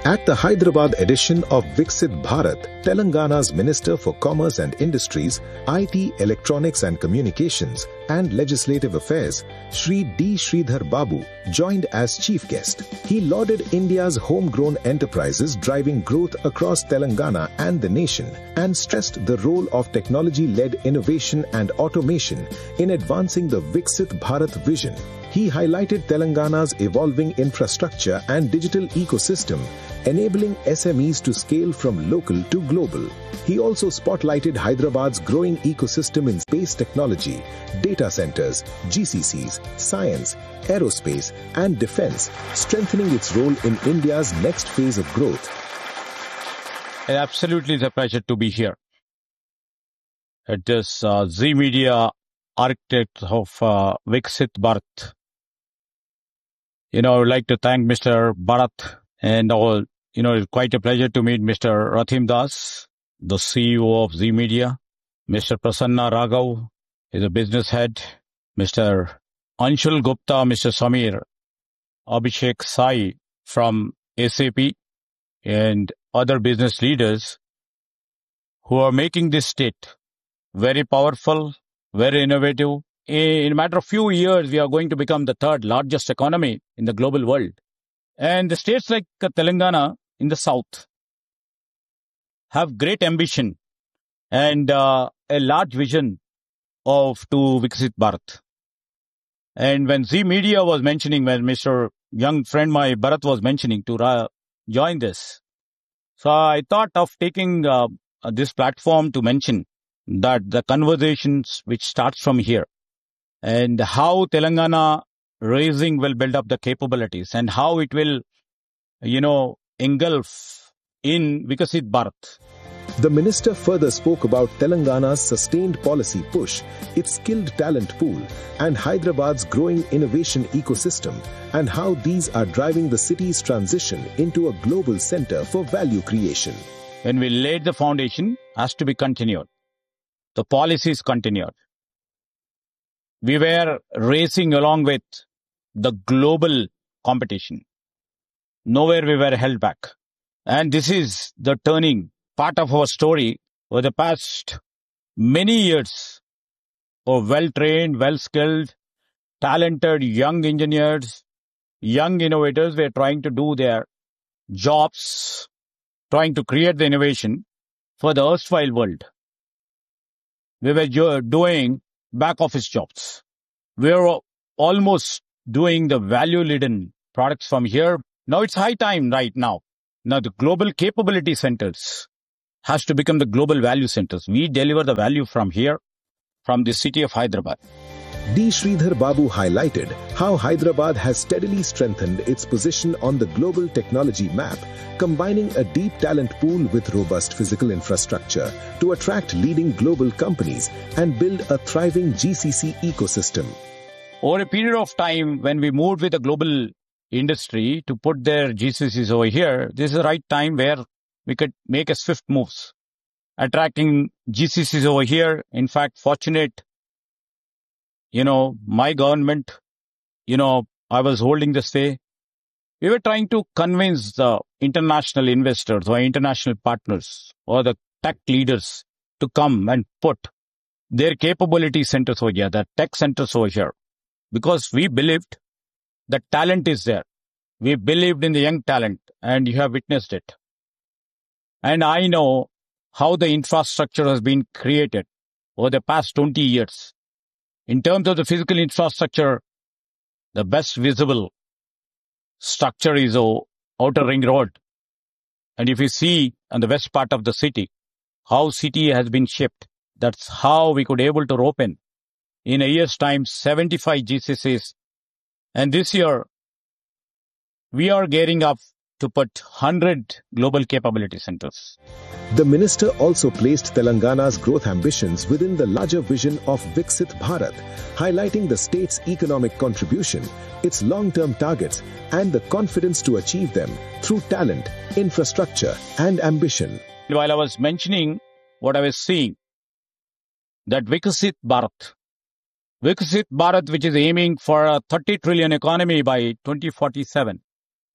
At the Hyderabad edition of Viksit Bharat, Telangana's Minister for Commerce and Industries, IT, Electronics and Communications, and Legislative Affairs, Shri D. Sridhar Babu, joined as chief guest. He lauded India's homegrown enterprises driving growth across Telangana and the nation, and stressed the role of technology-led innovation and automation in advancing the Viksit Bharat vision. He highlighted Telangana's evolving infrastructure and digital ecosystem, enabling SMEs to scale from local to global. He also spotlighted Hyderabad's growing ecosystem in space technology, data centers, GCCs, science, aerospace, and defense, strengthening its role in India's next phase of growth. Absolutely, it's a pleasure to be here. It is Zee Media, architect of Viksit Bharat. I would like to thank Mr. Bharat and all. It's quite a pleasure to meet Mr. Rathim Das, the CEO of Zee Media. Mr. Prasanna Raghav is a business head. Mr. Anshul Gupta, Mr. Samir, Abhishek Sai from SAP, and other business leaders who are making this state very powerful, very innovative. In a matter of few years, we are going to become the third largest economy in the global world. And the states like Telangana in the south have great ambition and a large vision to Viksit Bharat. And when Zee Media was mentioning, when Mr. young friend, my Bharat was mentioning to join this, so I thought of taking this platform to mention that the conversations which starts from here and how Telangana raising will build up the capabilities and how it will, engulf in Viksit Bharat. The minister further spoke about Telangana's sustained policy push, its skilled talent pool, and Hyderabad's growing innovation ecosystem, and how these are driving the city's transition into a global center for value creation. When we laid the foundation, has to be continued. The policies continued. We were racing along with the global competition. Nowhere we were held back. And this is the turning part of our story over the past many years of well-trained, well-skilled, talented young engineers, young innovators were trying to do their jobs, trying to create the innovation for the erstwhile world. We were doing back office jobs. We were almost doing the value-laden products from here. Now it's high time right now. Now the global capability centers has to become the global value centers. We deliver the value from here, from the city of Hyderabad. D. Sridhar Babu highlighted how Hyderabad has steadily strengthened its position on the global technology map, combining a deep talent pool with robust physical infrastructure to attract leading global companies and build a thriving GCC ecosystem. Over a period of time, when we moved with the global industry to put their GCCs over here, this is the right time where we could make a swift moves, attracting GCCs over here. In fact, fortunate, my government, I was holding the sway. We were trying to convince the international investors or international partners or the tech leaders to come and put their capability centers over here, the tech centers over here. Because we believed that talent is there. We believed in the young talent, and you have witnessed it. And I know how the infrastructure has been created over the past 20 years. In terms of the physical infrastructure, the best visible structure is Outer Ring Road. And if you see on the west part of the city, how city has been shaped, that's how we could able to open in a year's time 75 GCCs. And this year, we are gearing up to put 100 global capability centers. The minister also placed Telangana's growth ambitions within the larger vision of Viksit Bharat, highlighting the state's economic contribution, its long-term targets, and the confidence to achieve them through talent, infrastructure, and ambition. While I was mentioning what I was seeing, that Viksit Bharat, which is aiming for a 30 trillion economy by 2047.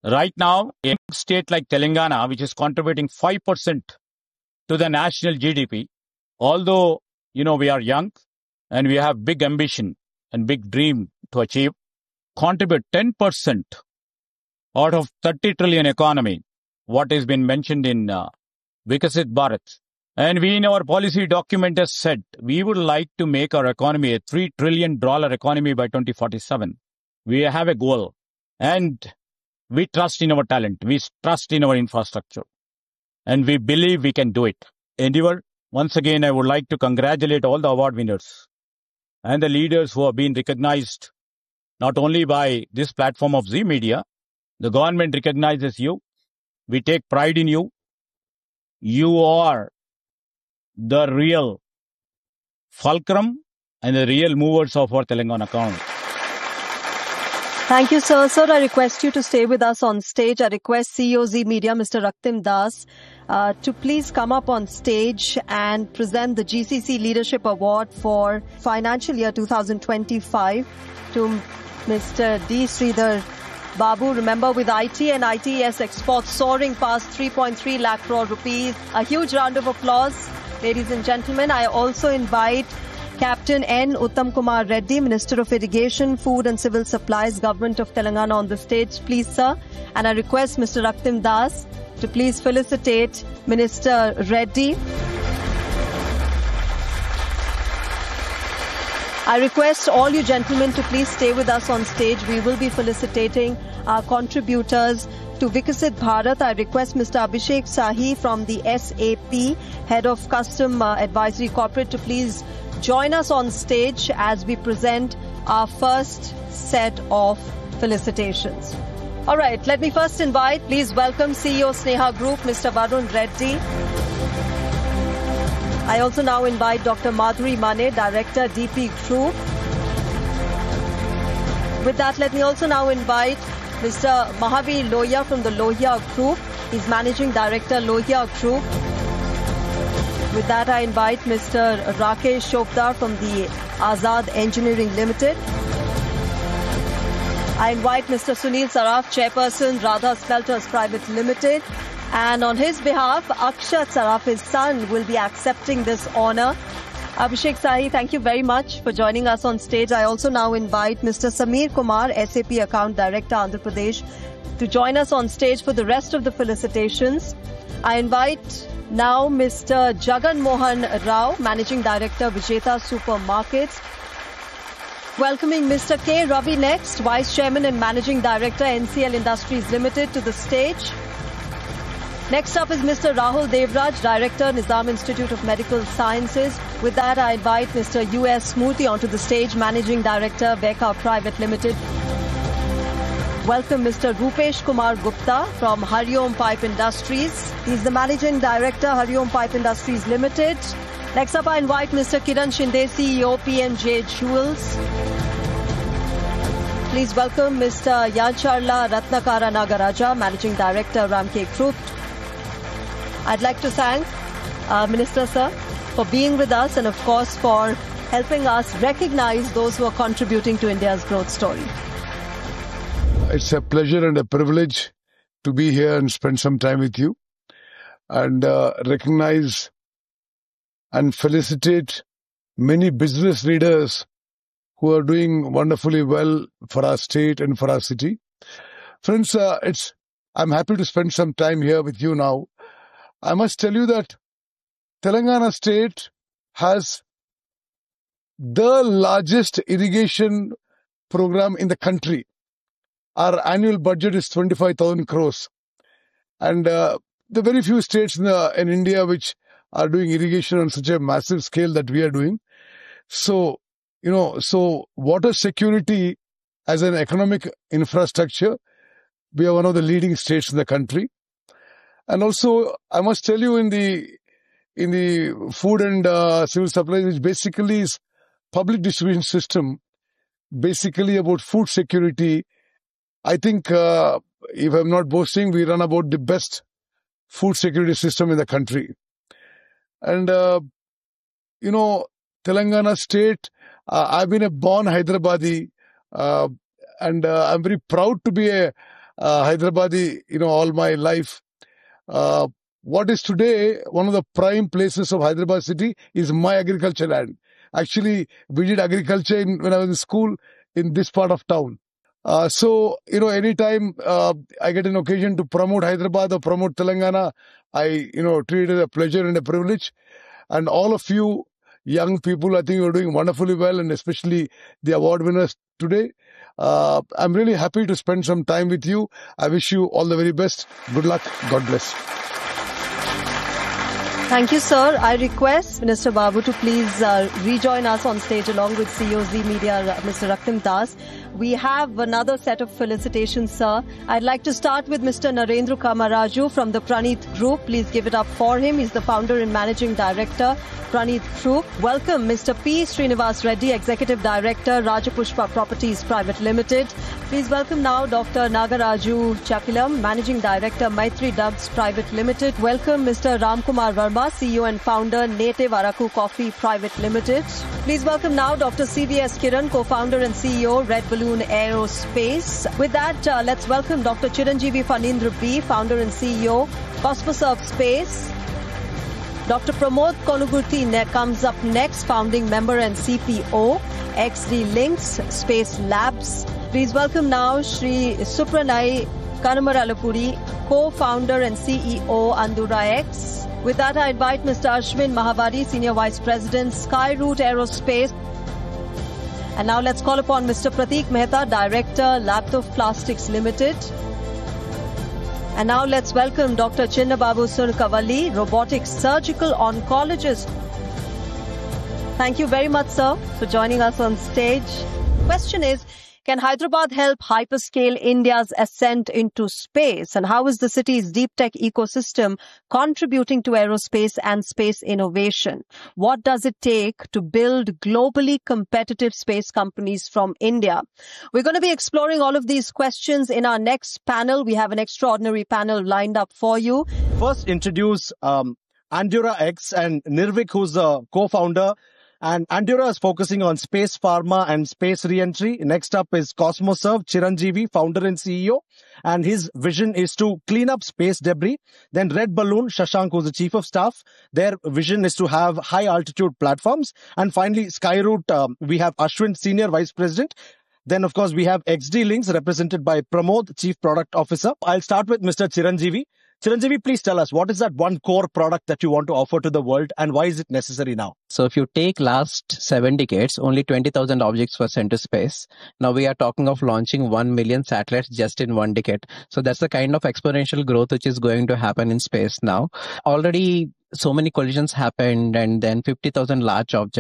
Right now, a state like Telangana, which is contributing 5% to the national GDP, although, we are young and we have big ambition and big dream to achieve, contribute 10% out of 30 trillion economy, what has been mentioned in Vikasit Bharat. And we in our policy document has said, we would like to make our economy a $3 trillion economy by 2047. We have a goal and we trust in our talent. We trust in our infrastructure and we believe we can do it. Endeavor, once again, I would like to congratulate all the award winners and the leaders who have been recognized not only by this platform of Zee Media. The government recognizes you. We take pride in you. You are the real fulcrum and the real movers of our Telangana economy. Thank you, sir. Sir, I request you to stay with us on stage. I request CEO Zee Media, Mr. Rathim Das, to please come up on stage and present the GCC Leadership Award for financial year 2025 to Mr. D. Sridhar Babu. Remember, with IT and ITES exports soaring past 3.3 lakh crore rupees. A huge round of applause, ladies and gentlemen. I also invite Captain N. Uttam Kumar Reddy, Minister of Irrigation, Food and Civil Supplies, Government of Telangana, on the stage, please, sir. And I request Mr. Rathim Das to please felicitate Minister Reddy. I request all you gentlemen to please stay with us on stage. We will be felicitating our contributors to Vikasit Bharat. I request Mr. Abhishek Sahi from the SAP, Head of Custom Advisory Corporate, to please join us on stage as we present our first set of felicitations. All right, let me first invite, please welcome CEO Sneha Group, Mr. Varun Reddy. I also now invite Dr. Madhuri Mane, Director, DP Group. With that, let me also now invite Mr. Mahavir Lohia from the Lohia Group. He's Managing Director, Lohia Group. With that, I invite Mr. Rakesh Chopdar from the Azad Engineering Limited. I invite Mr. Sunil Saraf, Chairperson, Radha Smelters Private Limited. And on his behalf, Akshat Saraf, his son, will be accepting this honor. Abhishek Sahi, thank you very much for joining us on stage. I also now invite Mr. Sameer Kumar, SAP Account Director, Andhra Pradesh, to join us on stage for the rest of the felicitations. I invite now Mr. Jagan Mohan Rao, Managing Director, Vijeta Supermarkets. Welcoming Mr. K. Ravi next, Vice Chairman and Managing Director, NCL Industries Limited, to the stage. Next up is Mr. Rahul Devraj, Director, Nizam Institute of Medical Sciences. With that, I invite Mr. U.S. Smoothie onto the stage, Managing Director, Becca Private Limited. Welcome Mr. Rupesh Kumar Gupta from Hariom Pipe Industries. He's the Managing Director, Hariom Pipe Industries Limited. Next up, I invite Mr. Kiran Shinde, CEO, PMJ Jewels. Please welcome Mr. Yancharla Ratnakara Nagaraja, Managing Director, Ramke Group. I'd like to thank Minister Sir for being with us and, of course, for helping us recognize those who are contributing to India's growth story. It's a pleasure and a privilege to be here and spend some time with you and recognize and felicitate many business leaders who are doing wonderfully well for our state and for our city. Friends, I'm happy to spend some time here with you now. I must tell you that Telangana state has the largest irrigation program in the country. Our annual budget is 25,000 crores. And the very few states in India which are doing irrigation on such a massive scale that we are doing. So water security as an economic infrastructure, we are one of the leading states in the country. And also, I must tell you, in the food and civil supplies, which basically is public distribution system, basically about food security, I think, if I'm not boasting, we run about the best food security system in the country. And, Telangana state, I've been a born Hyderabadi, and I'm very proud to be a Hyderabadi, all my life. What is today one of the prime places of Hyderabad city is my agriculture land. Actually, we did agriculture when I was in school in this part of town. So, anytime I get an occasion to promote Hyderabad or promote Telangana, I, treat it as a pleasure and a privilege. And all of you young people, I think you're doing wonderfully well, and especially the award winners today. I'm really happy to spend some time with you. I wish you all the very best. Good luck. God bless. Thank you, sir. I request Minister Babu to please rejoin us on stage along with CEO Zee Media, Mr. Rathim Das. We have another set of felicitations, sir. I'd like to start with Mr. Narendra Kamaraju from the Praneeth Group. Please give it up for him. He's the founder and managing director, Praneeth Group. Welcome, Mr. P. Srinivas Reddy, Executive Director, Rajapushpa Properties Private Limited. Please welcome now Dr. Nagaraju Chakilam, Managing Director, Maitri Dugs Private Limited. Welcome Mr. Ramkumar Verma, CEO and founder, Native Araku Coffee Private Limited. Please welcome now Dr. CVS Kiran, co-founder and CEO, Red Balloon Aerospace. With that, let's welcome Dr. Chiranjeevi Phanindra B, founder and CEO, Cosmoserve Space. Dr. Pramod Konugurthi comes up next, founding member and CPO, XD Links Space Labs. Please welcome now Shri Supranai Kanamaralapuri, co-founder and CEO, Andura X. With that, I invite Mr. Ashwin Mahabadi, Senior Vice President, Skyroot Aerospace. And now let's call upon Mr. Prateek Mehta, Director, Laptop Plastics Limited. And now let's welcome Dr. Chinnababu Surkavalli, Robotic Surgical Oncologist. Thank you very much, sir, for joining us on stage. Question is, can Hyderabad help hyperscale India's ascent into space? And how is the city's deep tech ecosystem contributing to aerospace and space innovation? What does it take to build globally competitive space companies from India? We're going to be exploring all of these questions in our next panel. We have an extraordinary panel lined up for you. First, introduce Andura X and Nirvik, who's the co-founder. And Andura is focusing on space pharma and space re-entry. Next up is Cosmoserve, Chiranjeevi, founder and CEO. And his vision is to clean up space debris. Then Red Balloon, Shashank, who's the chief of staff. Their vision is to have high altitude platforms. And finally, Skyroot, we have Ashwin, senior vice president. Then, of course, we have XD Links, represented by Pramod, chief product officer. I'll start with Mr. Chiranjeevi. Chiranjeevi, please tell us, what is that one core product that you want to offer to the world and why is it necessary now? So if you take last 7 decades, only 20,000 objects were sent to space. Now we are talking of launching 1 million satellites just in 1 decade. So that's the kind of exponential growth which is going to happen in space now. Already so many collisions happened and then 50,000 large objects